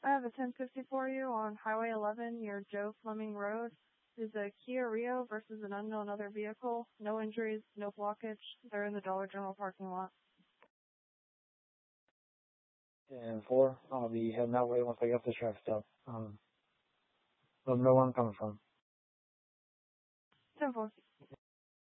I have a 1050 for you on Highway 11 near Joe Fleming Road. There's a Kia Rio versus an unknown other vehicle. No injuries, no blockage. They're in the Dollar General parking lot. And 4, I'll be heading that way once I get the traffic stop. Let them know where I'm coming from. 10-4.